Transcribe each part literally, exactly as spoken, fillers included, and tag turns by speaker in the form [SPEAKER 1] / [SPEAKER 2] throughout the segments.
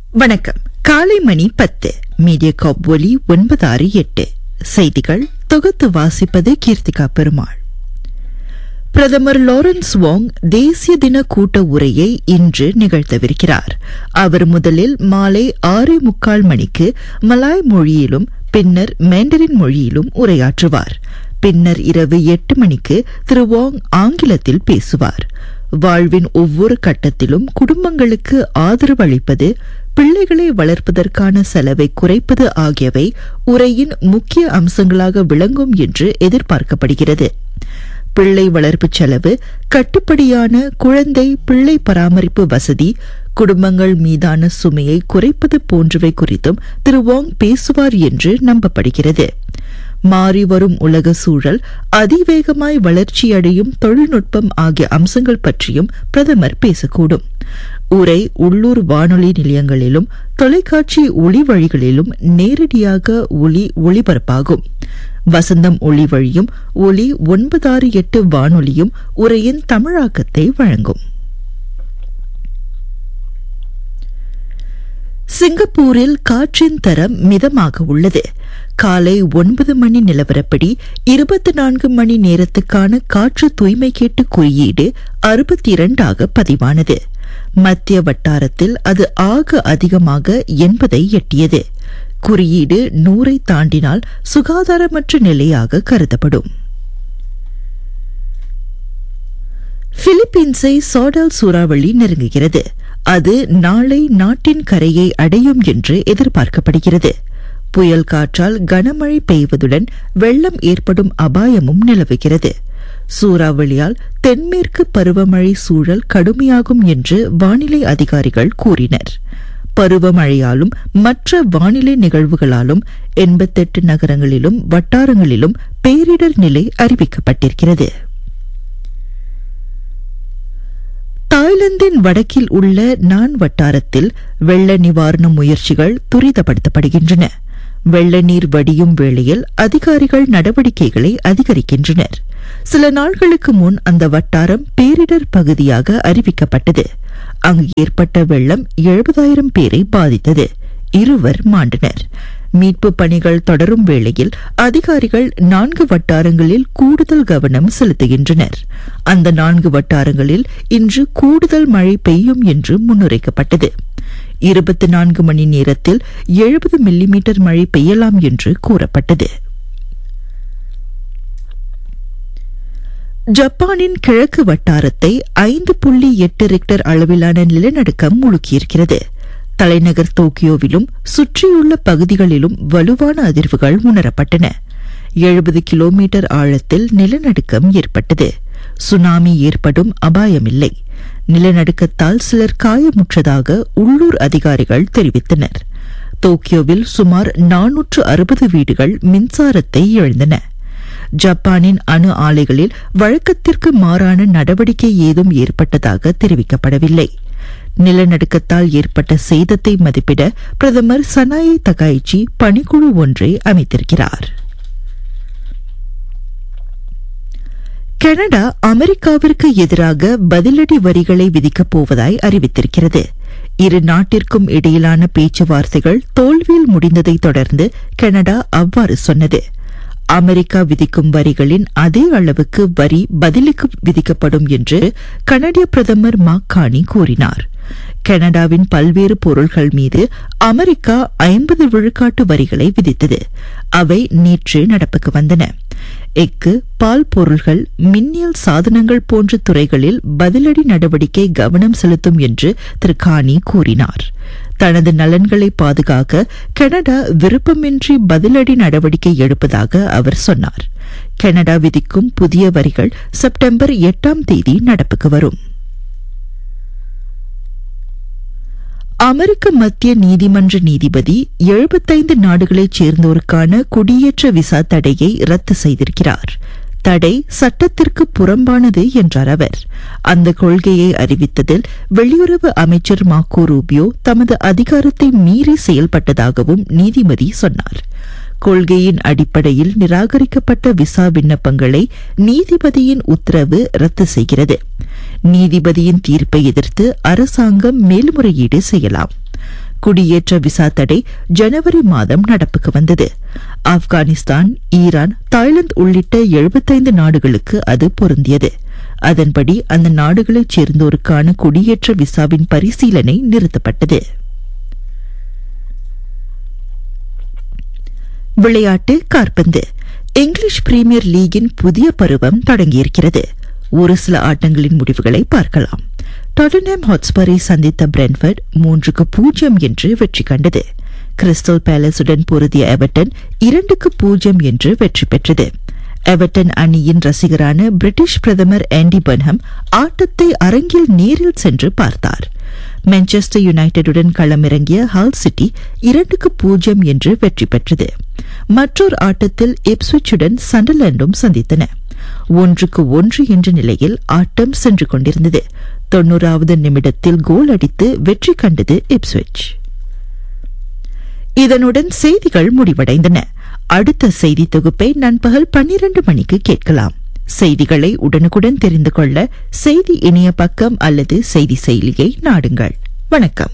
[SPEAKER 1] வணக்கம். காலை மணி பத்து. மீடியா காப் ஒலி ஒன்பது ஆறு எட்டு. செய்திகள் தொகுத்து வாசிப்பது கீர்த்திகா பெருமாள். பிரதமர் லாரன்ஸ் வாங் தேசிய தின கூட்ட உரையை இன்று நிகழ்த்தவிருக்கிறார். அவர் முதலில் மாலை ஆறே முக்கால் மணிக்கு மலாய் மொழியிலும் பின்னர் மேண்டரின் மொழியிலும் உரையாற்றுவார். பின்னர் இரவு எட்டு மணிக்கு திரு வாங் ஆங்கிலத்தில் பேசுவார். வாழ்வின் ஒவ்வொரு கட்டத்திலும் குடும்பங்களுக்கு ஆதரவு அளிப்பது, பிள்ளைகளை வளர்ப்பதற்கான செலவை குறைப்பது ஆகியவை உரையின் முக்கிய அம்சங்களாக விளங்கும் என்று எதிர்பார்க்கப்படுகிறது. பிள்ளை வளர்ப்பு செலவு, கட்டுப்படியான குழந்தை பிள்ளை பராமரிப்பு வசதி, குடும்பங்கள் மீதான சுமையை குறைப்பது போன்றவை குறித்தும் திரு வாங் பேசுவார் என்று நம்பப்படுகிறது. மாறிவரும் உலக சூழல், அதிவேகமாய் வளர்ச்சியடையும் தொழில்நுட்பம் ஆகிய அம்சங்கள் பற்றியும் பிரதமர் பேசக்கூடும். உரை உள்ளூர் வானொலி நிலையங்களிலும் தொலைக்காட்சி ஒளி வழிகளிலும் நேரடியாக ஒலி ஒளிபரப்பாகும். வசந்தம் ஒளி வழியும் ஒலி ஒன்பதாறு எட்டு வானொலியும் உரையின் தமிழாக்கத்தை வழங்கும். சிங்கப்பூரில் காற்றின் தரம் மிதமாக உள்ளது. காலை ஒன்பது மணி நிலவரப்படி இருபத்தி நான்கு மணி நேரத்துக்கான காற்று தூய்மை கேட்டு குறியீடு அறுபத்தி இரண்டாக பதிவானது. மத்திய வட்டாரத்தில் அது ஆக அதிகமாக எண்பதை எட்டியது. குறியீடு நூறை தாண்டினால் சுகாதாரமற்ற நிலையாக கருதப்படும். பிலிப்பீன்ஸை சோடல் சூறாவளி நெருங்குகிறது. அது நாளை நாட்டின் கரையை அடையும் என்று எதிர்பார்க்கப்படுகிறது. புயல் காற்றால் கனமழை பெய்வதுடன் வெள்ளம் ஏற்படும் அபாயமும் நிலவுகிறது. சூறாவளியால் தென்மேற்கு பருவமழை சூழல் கடுமையாகும் என்று வானிலை அதிகாரிகள் கூறினர். பருவமழையாலும் மற்ற வானிலை நிகழ்வுகளாலும் எண்பத்தெட்டு நகரங்களிலும் வட்டாரங்களிலும் பேரிடர் நிலை அறிவிக்கப்பட்டிருக்கிறது. தாய்லாந்தின் வடக்கில் உள்ள நான் வட்டாரத்தில் வெள்ள நிவாரண முயற்சிகள் துரிதப்படுத்தப்படுகின்றன. வெள்ள நீர் வடியும் வேளையில் அதிகாரிகள் நடவடிக்கைகளை அதிகரிக்கின்றனர். சில நாட்களுக்கு முன் அந்த வட்டாரம் பேரிடர் பகுதியாக அறிவிக்கப்பட்டது. அங்கு ஏற்பட்ட வெள்ளம் எழுபதாயிரம் பேரை பாதித்தது. இருவர் மாண்டனர். மீட்பு பணிகள் தொடரும் வேளையில் அதிகாரிகள் நான்கு வட்டாரங்களில் கூடுதல் கவனம் செலுத்துகின்றனர். அந்த நான்கு வட்டாரங்களில் இன்று கூடுதல் மழை பெய்யும் என்று முன்னுரைக்கப்பட்டது. இருபத்தி நான்கு மணி நேரத்தில் எழுபது மில்லிமீட்டர் மழை பெய்யலாம் என்று கூறப்பட்டது. ஜப்பானின் கிழக்கு வட்டாரத்தை ஐந்து புள்ளி எட்டு ரிக்டர் அளவிலான நிலநடுக்கம் முழுக்கியிருக்கிறது. தலைநகர் டோக்கியோவிலும் சுற்றியுள்ள பகுதிகளிலும் வலுவான அதிர்வுகள் உணரப்பட்டன. எழுபது கிலோமீட்டர் ஆழத்தில் நிலநடுக்கம் ஏற்பட்டது. சுனாமி ஏற்படும் அபாயமில்லை. நிலநடுக்கத்தால் சிலர் காயமுற்றதாக உள்ளூர் அதிகாரிகள் தெரிவித்தனர். டோக்கியோவில் சுமார் நானூற்று அறுபது வீடுகள் மின்சாரத்தை இழந்தன. ஜப்பானின் அணு ஆலைகளில் வழக்கத்திற்கு மாறான நடவடிக்கை ஏதும் ஏற்பட்டதாக தெரிவிக்கப்படவில்லை. நிலநடுக்கத்தால் ஏற்பட்ட சேதத்தை மதிப்பிட பிரதமர் சனாயே தகாய்ச்சி பணிக்குழு ஒன்றை அமைத்திருக்கிறார். கனடா அமெரிக்காவிற்கு எதிராக பதிலடி வரிகளை விதிக்கப் போவதாய் அறிவித்திருக்கிறது. இரு நாட்டிற்கும் இடையிலான பேச்சுவார்த்தைகள் தோல்வியில் முடிந்ததை தொடர்ந்து கனடா அவ்வாறு சொன்னது. அமெரிக்கா விதிக்கும் வரிகளின் அதே அளவுக்கு வரி பதிலுக்கு விதிக்கப்படும் என்று கனடிய பிரதமர் மார்க் கார்னி கூறினார். கனடாவின் பல்வேறு பொருட்கள் மீது அமெரிக்கா ஐம்பது விழுக்காட்டு வரிகளை விதித்தது. அவை நேற்று நடப்புக்கு வந்தன. எஃகு, பால் பொருள்கள், மின்னியல் சாதனங்கள் போன்ற துறைகளில் பதிலடி நடவடிக்கை கவனம் செலுத்தும் என்று திரு கார்னி கூறினார். தனது நலன்களை பாதுகாக்க கனடா விருப்பமின்றி பதிலடி நடவடிக்கை எடுப்பதாக அவர் சொன்னார். கனடா விதிக்கும் புதிய வரிகள் செப்டம்பர் எட்டாம் தேதி நடப்புக்கு வரும். அமெரிக்க மத்திய நீதிமன்ற நீதிபதி எழுபத்தைந்து நாடுகளைச் சேர்ந்தோருக்கான குடியேற்ற விசா தடையை ரத்து செய்திருக்கிறார். தடை சட்டத்திற்கு புறம்பானது என்றார் அவர். அந்த கொள்கையை அறிவித்ததில் வெளியுறவு அமைச்சர் மார்க்கோ ரூபியோ தமது அதிகாரத்தை மீறி செயல்பட்டதாகவும் நீதிபதி சொன்னார். கொள்கையின் அடிப்படையில் நிராகரிக்கப்பட்ட விசா விண்ணப்பங்களை நீதிபதியின் உத்தரவு ரத்து செய்கிறது. நீதிபதியின் தீர்ப்பை எதிர்த்து அரசாங்கம் மேல்முறையீடு செய்யலாம். குடியேற்ற விசா தடை ஜனவரி மாதம் நடப்புக்கு வந்தது. ஆப்கானிஸ்தான், ஈரான், தாய்லாந்து உள்ளிட்ட எழுபத்தைந்து நாடுகளுக்கு அது பொருந்தியது. அதன்படி அந்த நாடுகளைச் சேர்ந்தோருக்கான குடியேற்ற விசாவின் பரிசீலனை நிறுத்தப்பட்டது. விளையாட்டு காற்பந்து. இங்கிலீஷ் பிரீமியர் லீகின் புதிய பருவம் தொடங்கியிருக்கிறது. ஒரு சில ஆட்டங்களின் முடிவுகளை பார்க்கலாம். டாட்டன்ஹாம் ஹாட்ஸ்பரை சந்தித்த பிரென்ஃபோர்ட் மூன்றுக்கு பூஜ்ஜியம் என்று வெற்றி கண்டது. கிறிஸ்டல் பேலஸுடன் பொருதிய எவர்டன் இரண்டுக்கு பூஜ்ஜியம் என்று வெற்றி பெற்றது. எவர்டன் அணியின் ரசிகரான பிரிட்டிஷ் பிரதமர் ஆண்டி பர்ன்ஹம் ஆட்டத்தை அரங்கில் நேரில் சென்று பார்த்தார். மான்செஸ்டர் யுனைடெடுடன் களமிறங்கிய ஹால் சிட்டி இரண்டுக்கு பூஜ்ஜியம் என்று வெற்றி பெற்றது. மற்றொரு ஆட்டத்தில் இப்ஸ்விச்சுடன் சண்டர்லாண்டும் சந்தித்தன. ஒன்றுக்கு ஒன்று என்ற நிலையில் ஆட்டம் சென்று கொண்டிருந்தது. தொன்னூறாவது நிமிடத்தில் கோல் அடித்து வெற்றி கண்டது இப்ஸ்விச். இதனுடன் செய்திகள் முடிவடைந்தன. அடுத்த செய்தி தொகுப்பை நண்பகல் பன்னிரண்டு மணிக்கு கேட்கலாம். செய்திகளை உடனுக்குடன் தெரிந்து கொள்ள செய்தி இணைய பக்கம் அல்லது செய்தி செயலியை நாடுங்கள். வணக்கம்.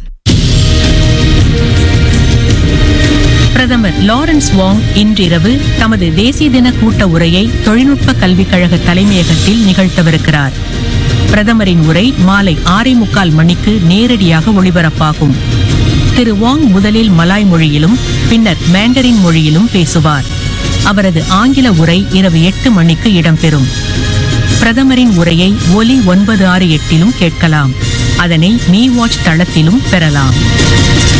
[SPEAKER 2] பிரதமர் லாரன்ஸ் வாங் இன்றிரவு தமது தேசிய தின கூட்ட உரையை தொழில்நுட்ப கல்விக் கழக தலைமையகத்தில் நிகழ்த்தவிருக்கிறார். பிரதமரின் உரை மாலை ஆறே முக்கால் மணிக்கு நேரடியாக ஒளிபரப்பாகும். திரு வாங் முதலில் மலாய் மொழியிலும் பின்னர் மேண்டரின் மொழியிலும் பேசுவார். அவரது ஆங்கில உரை இரவு எட்டு மணிக்கு இடம்பெறும். பிரதமரின் உரையை ஒலி ஒன்பது ஆறு எட்டிலும் கேட்கலாம். அதனை மீ வாட்ச் தளத்திலும் பெறலாம்.